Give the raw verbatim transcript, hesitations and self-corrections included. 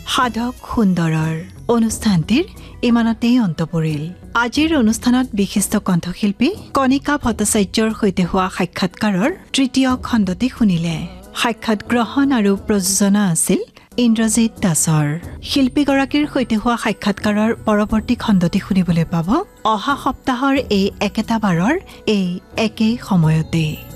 সাধক সুন্দৰৰ অনুষ্ঠানটিৰ ইমানতেই অন্ত পৰিল। আজিৰ অনুষ্ঠানত বিশিষ্ট কণ্ঠশিল্পী কণিকা ভট্টাচাৰ্যৰ সৈতে হোৱা সাক্ষাৎকাৰৰ তৃতীয় খণ্ডটি শুনিলে। সাক্ষাৎ গ্ৰহণ আৰু প্ৰযোজনা আছিল ইন্দ্ৰজিৎ দাসৰ। শিল্পীগৰাকীৰ সৈতে হোৱা সাক্ষাৎকাৰৰ পৰৱৰ্তী খণ্ডটি শুনিবলৈ পাব অহা সপ্তাহৰ এই একেটা বাৰৰ এই একেই সময়তে।